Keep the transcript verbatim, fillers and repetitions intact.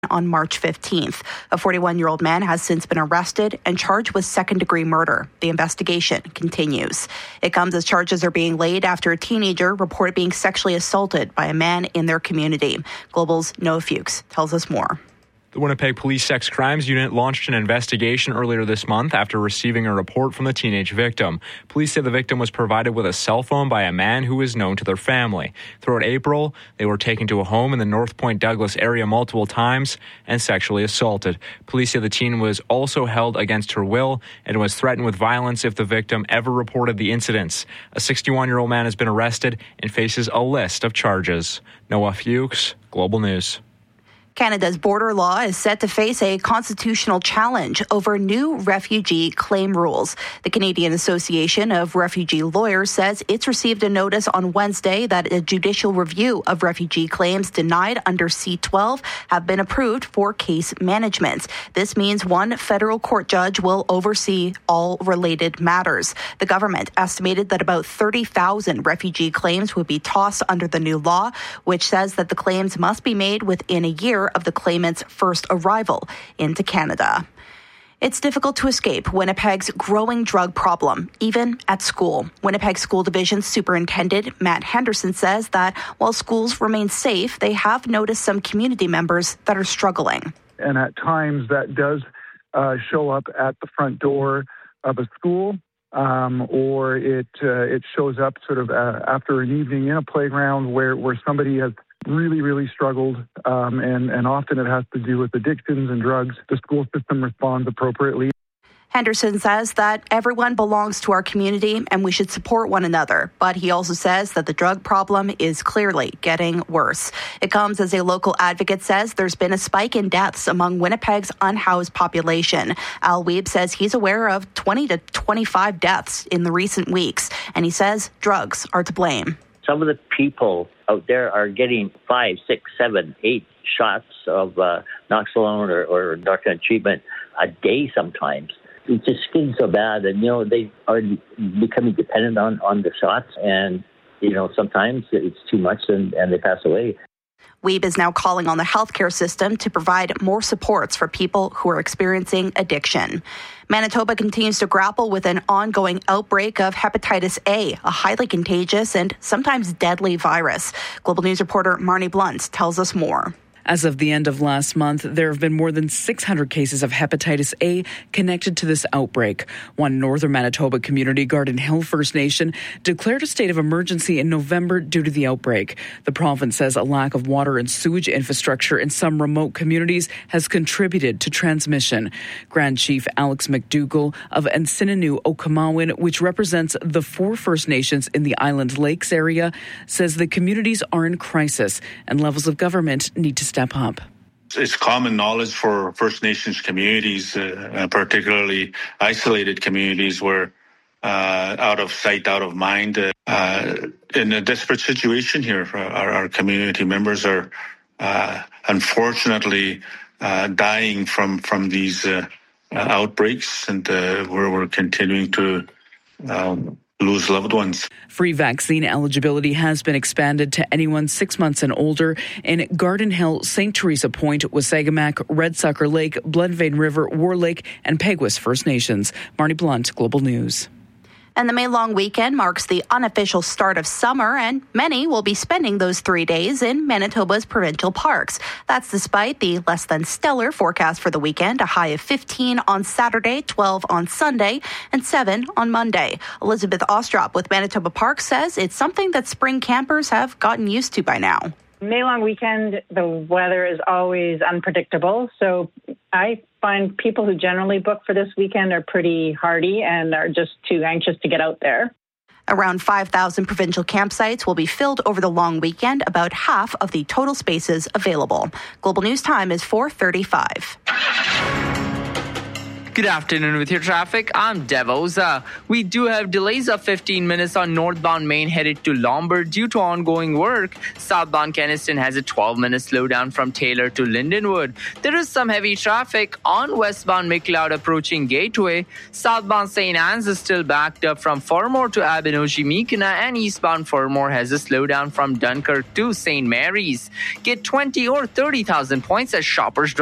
on March fifteenth. A forty-one-year-old man has since been arrested and charged with second-degree murder. The investigation continues. It comes as charges are being laid after a teenager reported being sexually assaulted by a man in their community. Global's Noah Fuchs tells us more. The Winnipeg Police Sex Crimes Unit launched an investigation earlier this month after receiving a report from the teenage victim. Police say the victim was provided with a cell phone by a man who is known to their family. Throughout April, they were taken to a home in the North Point Douglas area multiple times and sexually assaulted. Police say the teen was also held against her will and was threatened with violence if the victim ever reported the incidents. A sixty-one-year-old man has been arrested and faces a list of charges. Noah Fuchs, Global News. Canada's border law is set to face a constitutional challenge over new refugee claim rules. The Canadian Association of Refugee Lawyers says it's received a notice on Wednesday that a judicial review of refugee claims denied under C twelve have been approved for case management. This means one federal court judge will oversee all related matters. The government estimated that about thirty thousand refugee claims would be tossed under the new law, which says that the claims must be made within a year of the claimant's first arrival into Canada. It's difficult to escape Winnipeg's growing drug problem, even at school. Winnipeg School Division Superintendent Matt Henderson says that while schools remain safe, they have noticed some community members that are struggling. And at times that does uh, show up at the front door of a school, um, or it uh, it shows up sort of uh, after an evening in a playground where, where somebody has really, really struggled, um, and, and often it has to do with addictions and drugs. The school system responds appropriately. Henderson says that everyone belongs to our community and we should support one another. But he also says that the drug problem is clearly getting worse. It comes as a local advocate says there's been a spike in deaths among Winnipeg's unhoused population. Al Weeb says he's aware of twenty to twenty-five deaths in the recent weeks, and he says drugs are to blame. Some of the people out there are getting five, six, seven, eight shots of uh, Naloxone or, or narcotic treatment a day sometimes. It's just getting so bad, and, you know, they are becoming dependent on, on the shots, and, you know, sometimes it's too much and, and they pass away. Weeb is now calling on the healthcare system to provide more supports for people who are experiencing addiction. Manitoba continues to grapple with an ongoing outbreak of hepatitis A, a highly contagious and sometimes deadly virus. Global News reporter Marnie Blunt tells us more. As of the end of last month, there have been more than six hundred cases of hepatitis A connected to this outbreak. One northern Manitoba community, Garden Hill First Nation, declared a state of emergency in November due to the outbreak. The province says a lack of water and sewage infrastructure in some remote communities has contributed to transmission. Grand Chief Alex McDougall of Ensinanu Okamawan, which represents the four First Nations in the Island Lakes area, says the communities are in crisis and levels of government need to step up. It's common knowledge for First Nations communities, uh, particularly isolated communities where uh, out of sight, out of mind. Uh, uh, in a desperate situation here, our, our community members are uh, unfortunately uh, dying from, from these uh, uh, outbreaks, and uh, where we're continuing to um, lose loved ones. Free vaccine eligibility has been expanded to anyone six months and older in Garden Hill, Saint Teresa Point, Wasagamak, Red Sucker Lake, Bloodvein River, War Lake, and Peguis First Nations. Marnie Blunt, Global News. And the May long weekend marks the unofficial start of summer, and many will be spending those three days in Manitoba's provincial parks. That's despite the less than stellar forecast for the weekend, a high of fifteen on Saturday, twelve on Sunday, and seven on Monday. Elizabeth Ostrop with Manitoba Parks says it's something that spring campers have gotten used to by now. May long weekend, the weather is always unpredictable, so I find people who generally book for this weekend are pretty hardy and are just too anxious to get out there. Around five thousand provincial campsites will be filled over the long weekend, about half of the total spaces available. Global News time is four thirty-five. Good afternoon with your traffic. I'm Dev Oza. We do have delays of fifteen minutes on northbound Main headed to Lombard due to ongoing work. Southbound Keniston has a twelve minute slowdown from Taylor to Lindenwood. There is some heavy traffic on westbound McLeod approaching Gateway. Southbound Saint Anne's is still backed up from Fermor to Abinoji-Mekina, and eastbound Fermor has a slowdown from Dunkirk to Saint Mary's. Get twenty or thirty thousand points at Shoppers